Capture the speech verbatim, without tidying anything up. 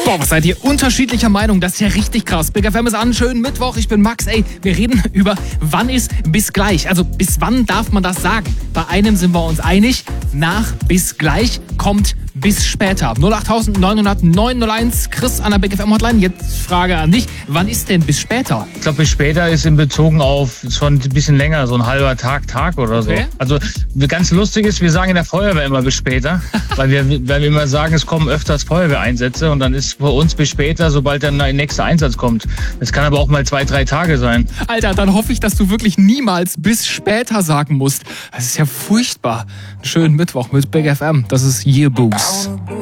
Boah, was seid ihr unterschiedlicher Meinung? Das ist ja richtig krass. Big F M ist an, schönen Mittwoch, ich bin Max. Ey, wir reden über, wann ist bis gleich. Also bis wann darf man das sagen? Bei einem sind wir uns einig, nach bis gleich kommt bis später. null acht neun null null neun null eins, Chris an der Big F M Hotline. Jetzt Frage an dich, wann ist denn bis später? Ich glaube, bis später ist in Bezug auf schon ein bisschen länger, so ein halber Tag, Tag oder so. Okay. Also ganz lustig ist, wir sagen in der Feuerwehr immer bis später, weil wir, weil wir immer sagen, es kommen öfters Feuerwehreinsätze und dann ist bei uns bis später, sobald dann der nächste Einsatz kommt. Das kann aber auch mal zwei, drei Tage sein. Alter, dann hoffe ich, dass du wirklich niemals bis später sagen musst. Das ist ja furchtbar. Einen schönen Mittwoch mit Big F M. Das ist Yearboos.